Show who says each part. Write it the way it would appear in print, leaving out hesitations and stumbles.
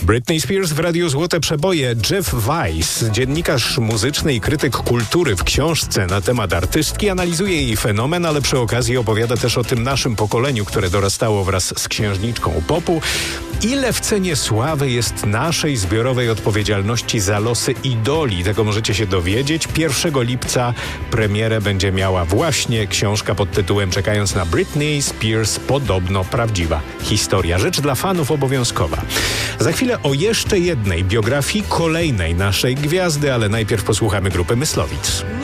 Speaker 1: Britney Spears w Radiu Złote Przeboje. Jeff Weiss, dziennikarz muzyczny i krytyk kultury, w książce na temat artystki analizuje jej fenomen, ale przy okazji opowiada też o tym naszym pokoleniu, które dorastało wraz z księżniczką popu. Ile w cenie sławy jest naszej zbiorowej odpowiedzialności za losy idoli? Tego możecie się dowiedzieć. 1 lipca premierę będzie miała właśnie książka pod tytułem Czekając na Britney Spears, podobno prawdziwa historia. Rzecz dla fanów obowiązkowa. Za chwilę o jeszcze jednej biografii kolejnej naszej gwiazdy, ale najpierw posłuchamy grupy Myslowic.